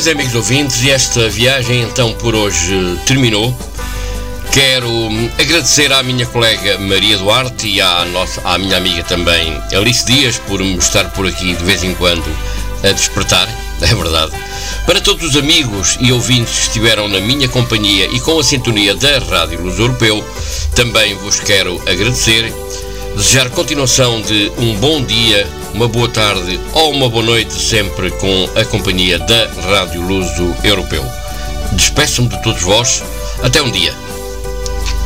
Pois é, amigos ouvintes, e esta viagem então por hoje terminou. Quero agradecer à minha colega Maria Duarte e à minha amiga também Alice Dias por me estar por aqui de vez em quando a despertar, é verdade. Para todos os amigos e ouvintes que estiveram na minha companhia e com a sintonia da Rádio Luz Europeu, também vos quero agradecer, desejar continuação de um bom dia, uma boa tarde ou uma boa noite, sempre com a companhia da Rádio Luso Europeu. Despeço-me de todos vós, até um dia.